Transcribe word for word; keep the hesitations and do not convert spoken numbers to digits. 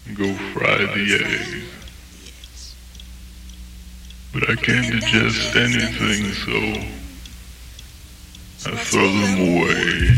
Go fry the eggs. But I can't digest anything, so I throw them away.